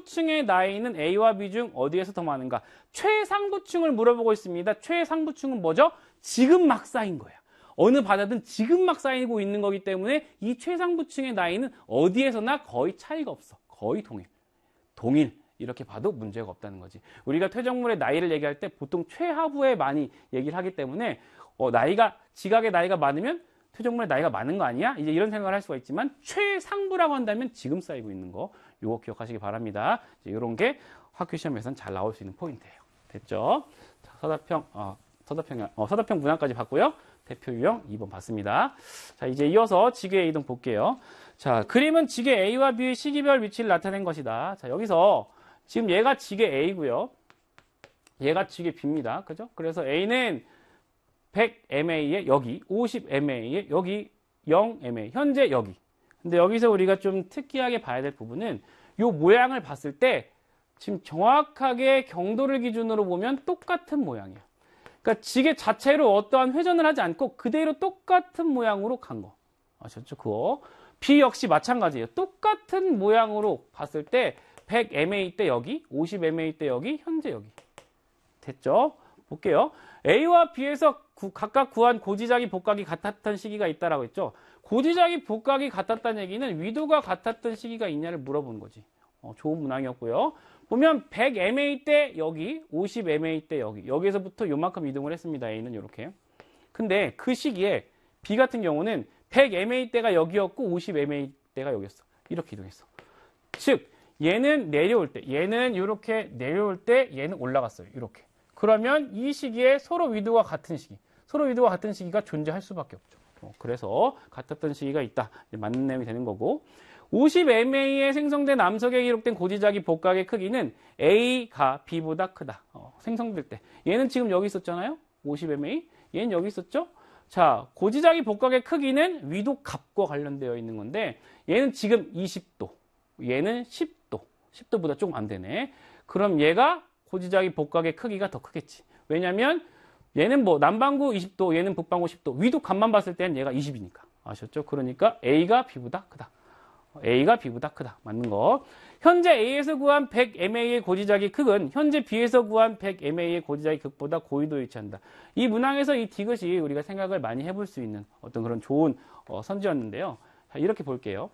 최상부층의 나이는 A와 B 중 어디에서 더 많은가? 최상부층을 물어보고 있습니다. 최상부층은 뭐죠? 지금 막 쌓인 거예요. 어느 바다든 지금 막 쌓이고 있는 거기 때문에 이 최상부층의 나이는 어디에서나 거의 차이가 없어. 거의 동일. 동일. 이렇게 봐도 문제가 없다는 거지. 우리가 퇴적물의 나이를 얘기할 때 보통 최하부에 많이 얘기를 하기 때문에 지각의 나이가 많으면 퇴적물의 나이가 많은 거 아니야? 이제 이런 생각을 할 수가 있지만 최상부라고 한다면 지금 쌓이고 있는 거 요거 기억하시기 바랍니다. 이런 게 학교 시험에서는 잘 나올 수 있는 포인트예요. 됐죠? 자, 서다평 문항까지 봤고요. 대표 유형 2번 봤습니다. 자, 이제 이어서 지괴 이동 볼게요. 자, 그림은 지괴 A와 B의 시기별 위치를 나타낸 것이다. 자, 여기서 지금 얘가 지괴 A고요. 얘가 지괴 B입니다. 그죠? 그래서 A는 100mA에 여기, 50mA에 여기, 0mA. 현재 여기. 근데 여기서 우리가 좀 특이하게 봐야 될 부분은 이 모양을 봤을 때 지금 정확하게 경도를 기준으로 보면 똑같은 모양이야. 그러니까 지게 자체로 어떠한 회전을 하지 않고 그대로 똑같은 모양으로 간 거. 아셨죠? 그거. B 역시 마찬가지예요. 똑같은 모양으로 봤을 때 100mA 때 여기, 50mA 때 여기, 현재 여기. 됐죠? 볼게요. A와 B에서 각각 구한 고지자기 복각이 같았던 시기가 있다라고 했죠. 고지자기 복각이 같았다는 얘기는 위도가 같았던 시기가 있냐를 물어보는 거지. 좋은 문항이었고요. 보면 100mA 때 여기, 50mA 때 여기. 여기에서부터 요만큼 이동을 했습니다. A는 이렇게. 근데 그 시기에 B 같은 경우는 100mA 때가 여기였고 50mA 때가 여기였어. 이렇게 이동했어. 즉 얘는 내려올 때, 얘는 이렇게 내려올 때 얘는 올라갔어요. 이렇게. 그러면 이 시기에 서로 위도가 같은 시기, 서로 위도가 같은 시기가 존재할 수밖에 없죠. 그래서 같았던 시기가 있다. 맞는 내용이 되는 거고 50mA에 생성된 암석에 기록된 고지자기 복각의 크기는 A가 B보다 크다. 생성될 때. 얘는 지금 여기 있었잖아요. 50mA. 얘는 여기 있었죠. 자, 고지자기 복각의 크기는 위도 값과 관련되어 있는 건데 얘는 지금 20도. 얘는 10도. 10도보다 조금 안 되네. 그럼 얘가 고지자기 복각의 크기가 더 크겠지. 왜냐면 얘는 뭐 남반구 20도, 얘는 북반구 10도. 위도 값만 봤을 때는 얘가 20이니까. 아셨죠? 그러니까 A가 B보다 크다. A가 B보다 크다. 맞는 거. 현재 A에서 구한 100mA의 고지자기 극은 현재 B에서 구한 100mA의 고지자기 극보다 고위도에 위치한다. 이 문항에서 이 디귿이 우리가 생각을 많이 해볼 수 있는 어떤 그런 좋은 선지였는데요. 자, 이렇게 볼게요.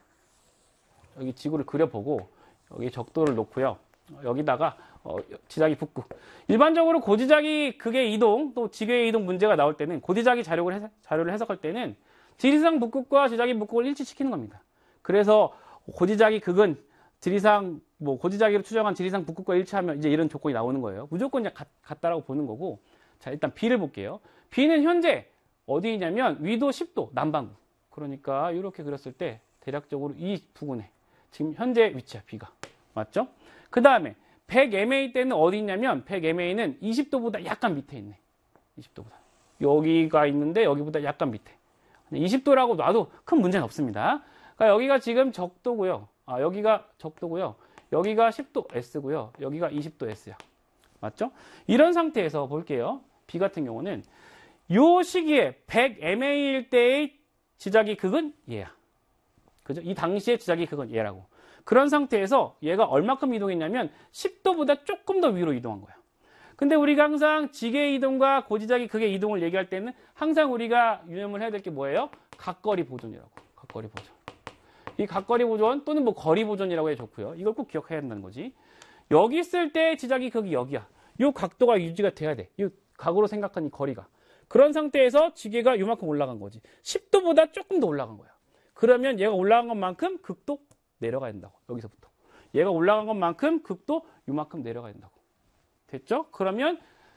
여기 지구를 그려보고 여기 적도를 놓고요. 여기다가 지자기 북극. 일반적으로 고지자기 극의 이동 또 지괴의 이동 문제가 나올 때는 고지자기 자료를 해석할 때는 지리상 북극과 지자기 북극을 일치시키는 겁니다. 그래서 고지자기 극은 지리상 고지자기로 추정한 지리상 북극과 일치하면 이제 이런 조건이 나오는 거예요. 무조건 이제 같다라고 보는 거고. 자, 일단 B를 볼게요. B는 현재 어디 있냐면 위도 10도 남반구. 그러니까 이렇게 그렸을 때 대략적으로 이 부근에 지금 현재 위치야, B가. 맞죠? 그 다음에 100mA 때는 어디 있냐면 100mA는 20도보다 약간 밑에 있네. 20도보다. 여기가 있는데 여기보다 약간 밑에. 20도라고 놔도 큰 문제는 없습니다. 그러니까 여기가 지금 적도고요. 여기가 적도고요. 여기가 10도 S고요. 여기가 20도 S야. 맞죠? 이런 상태에서 볼게요. B 같은 경우는 요 시기에 100mA일 때의 지자기 극은 얘야. 그죠? 이 당시의 지자기 극은 얘라고. 그런 상태에서 얘가 얼마큼 이동했냐면 10도보다 조금 더 위로 이동한 거야. 근데 우리가 항상 지괴 이동과 고지자기 극의 이동을 얘기할 때는 항상 우리가 유념을 해야 될 게 뭐예요? 각거리 보존이라고. 각거리 보존. 이 각거리 보존 또는 뭐 거리 보존이라고 해 좋고요. 이걸 꼭 기억해야 한다는 거지. 여기 있을 때 지자기 극이 여기야. 이 각도가 유지가 돼야 돼. 이 각으로 생각한 이 거리가. 그런 상태에서 지괴가 이만큼 올라간 거지. 10도보다 조금 더 올라간 거야. 그러면 얘가 올라간 것만큼 극도 내려가야 된다고. 여기서부터. 얘가 올라간 것만큼 극도 이만큼 내려가야 된다고. 됐죠? 그러면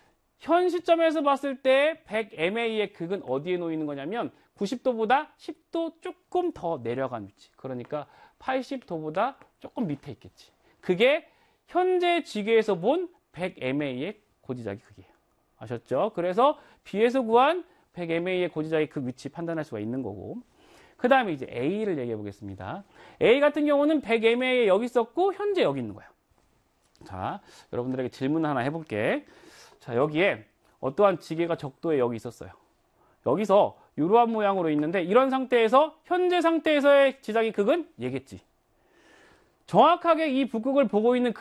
현 시점에서 봤을 때 100mA의 극은 어디에 놓이는 거냐면 90도보다 10도 조금 더 내려간 위치. 그러니까 80도보다 조금 밑에 있겠지. 그게 현재 지괴에서 본 100mA의 고지자기 극이에요. 아셨죠? 그래서 B에서 구한 100mA의 고지자기 극 위치 판단할 수가 있는 거고. 그 다음에 이제 A를 얘기해 보겠습니다. A 같은 경우는 100mA에 여기 있었고 현재 여기 있는 거야. 자, 여러분들에게 질문 하나 해볼게. 자, 여기에 어떠한 지괴가 적도에 여기 있었어요. 여기서 이러한 모양으로 있는데 이런 상태에서 현재 상태에서의 지자기 극은 얘겠지. 정확하게 이 북극을 보고 있는